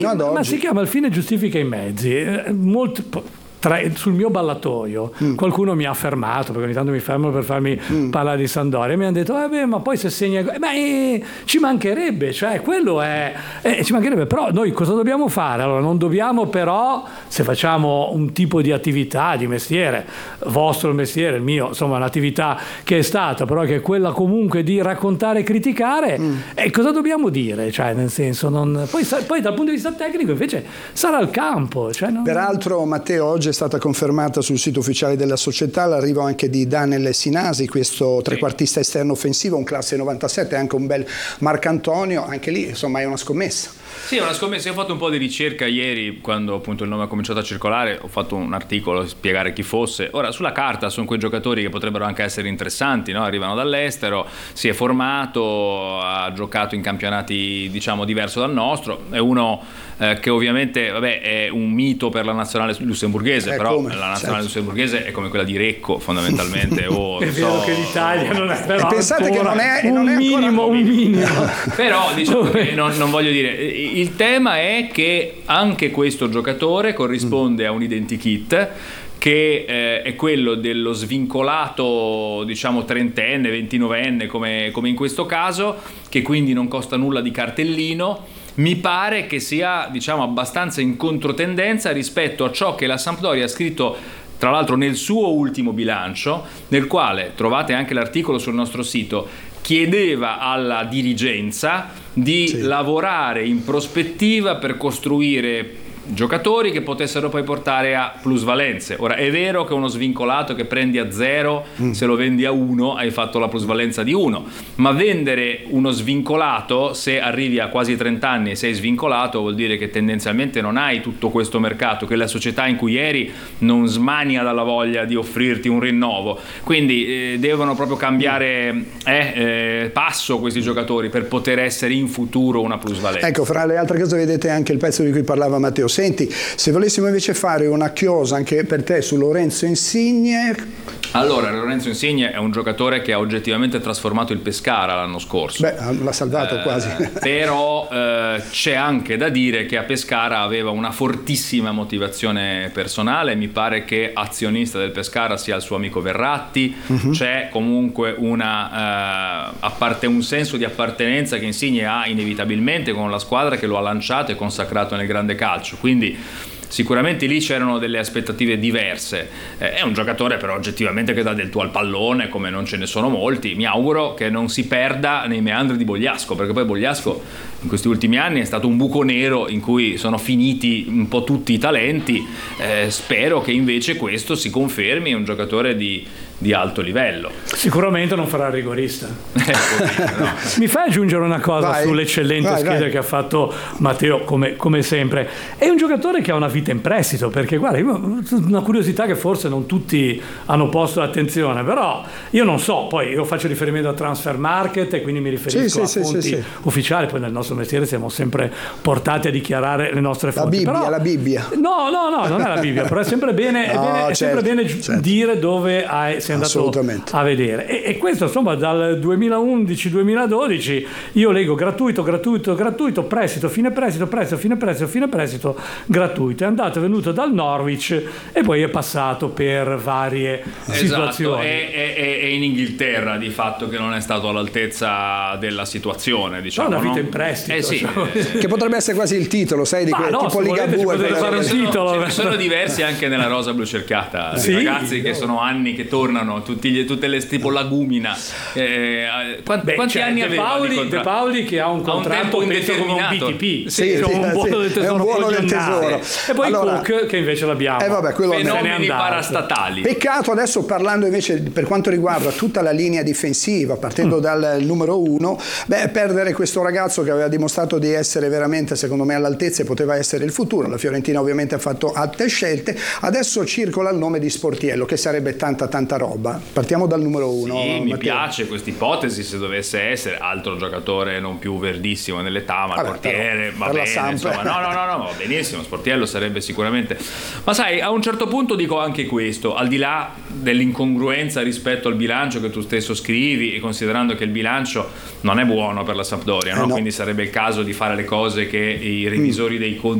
Ma si chiama Il fine giustifica i mezzi. Sul mio ballatoio qualcuno mi ha fermato, perché ogni tanto mi fermano per farmi parlare di Sampdoria, e mi hanno detto ma poi se segna ci mancherebbe, cioè quello è ci mancherebbe, però noi cosa dobbiamo fare? Allora non dobbiamo, però se facciamo un tipo di attività di mestiere, vostro mestiere, il mio, insomma un'attività che è stata, però che è quella comunque di raccontare e criticare, e cosa dobbiamo dire? Cioè nel senso poi dal punto di vista tecnico invece sarà il campo, cioè, Peraltro Matteo, oggi è stata confermata sul sito ufficiale della società l'arrivo anche di Daniel Sinasi, questo trequartista esterno offensivo, un classe 97, anche un bel Marcantonio, anche lì insomma è una scommessa. Sì, è una scommessa. Io ho fatto un po' di ricerca ieri, quando appunto il nome ha cominciato a circolare, ho fatto un articolo per spiegare chi fosse. Ora, sulla carta sono quei giocatori che potrebbero anche essere interessanti, no? Arrivano dall'estero, si è formato, ha giocato in campionati diciamo diverso dal nostro, è uno che ovviamente è un mito per la nazionale lussemburghese, però la nazionale lussemburghese è come quella di Recco fondamentalmente. È vero che l'Italia non è, però pensate che non è un minimo. Però diciamo che non voglio dire, il tema è che anche questo giocatore corrisponde a un identikit che è quello dello svincolato, diciamo trentenne, ventinovenne, come in questo caso, che quindi non costa nulla di cartellino. Mi pare che sia, diciamo, abbastanza in controtendenza rispetto a ciò che la Sampdoria ha scritto, tra l'altro nel suo ultimo bilancio, nel quale trovate anche l'articolo sul nostro sito, chiedeva alla dirigenza di lavorare in prospettiva per costruire giocatori che potessero poi portare a plusvalenze. Ora è vero che uno svincolato che prendi a 0 se lo vendi a 1 hai fatto la plusvalenza di 1, ma vendere uno svincolato, se arrivi a quasi 30 anni e sei svincolato, vuol dire che tendenzialmente non hai tutto questo mercato, che la società in cui eri non smania dalla voglia di offrirti un rinnovo, quindi devono proprio cambiare passo questi giocatori per poter essere in futuro una plusvalenza. Ecco, fra le altre cose vedete anche il pezzo di cui parlava Matteo. Senti, se volessimo invece fare una chiosa anche per te su Lorenzo Insigne. Allora, Lorenzo Insigne è un giocatore che ha oggettivamente trasformato il Pescara l'anno scorso. L'ha salvato quasi. Però c'è anche da dire che a Pescara aveva una fortissima motivazione personale. Mi pare che azionista del Pescara sia il suo amico Verratti. C'è comunque un senso di appartenenza che Insigne ha inevitabilmente con la squadra che lo ha lanciato e consacrato nel grande calcio. Quindi sicuramente lì c'erano delle aspettative diverse. È un giocatore però oggettivamente che dà del tuo al pallone, come non ce ne sono molti. Mi auguro che non si perda nei meandri di Bogliasco, perché poi Bogliasco in questi ultimi anni è stato un buco nero in cui sono finiti un po' tutti i talenti. Spero che invece questo si confermi un giocatore di alto livello. Sicuramente non farà il rigorista. No. Mi fai aggiungere una cosa sull'eccellente scheda che ha fatto Matteo, come sempre. È un giocatore che ha una vita in prestito, perché guarda, una curiosità che forse non tutti hanno posto l'attenzione, però io non so, poi io faccio riferimento a Transfer Market e quindi mi riferisco a fonti ufficiali, poi nel nostro mestiere siamo sempre portati a dichiarare le nostre fonti. La Bibbia. No, non è la Bibbia, però è sempre bene, sempre bene dire dove sei andato a vedere. E questo insomma dal 2011-2012 io leggo gratuito, prestito, fine prestito, gratuito. È andato e venuto dal Norwich e poi è passato per varie situazioni. È in Inghilterra di fatto che non è stato all'altezza della situazione, diciamo. Una vita in prestito. Che potrebbe essere quasi il titolo, sai, di tipo Liga 2. Sono diversi anche nella rosa blu cerchiata, ragazzi che sono anni che tornano, tutte le tipo Lagumina. Quanti anni aveva De Paoli che ha un contratto indeterminato, un BTP, un buono del tesoro, e poi Cook che invece l'abbiamo. Fenomeni parastatali. Peccato, adesso parlando invece per quanto riguarda tutta la linea difensiva, partendo dal numero 1, perdere questo ragazzo che aveva dimostrato di essere veramente, secondo me, all'altezza e poteva essere il futuro. La Fiorentina ovviamente ha fatto altre scelte. Adesso circola il nome di Sportiello, che sarebbe tanta roba. Partiamo dal numero 1. Sì, mi piace questa ipotesi, se dovesse essere altro giocatore non più verdissimo nell'età, ma il portiere va bene, insomma. No, va benissimo, Sportiello sarebbe sicuramente. Ma sai, a un certo punto dico anche questo, al di là dell'incongruenza rispetto al bilancio che tu stesso scrivi, e considerando che il bilancio non è buono per la Sampdoria, no? Quindi sarebbe il caso di fare le cose che i revisori dei conti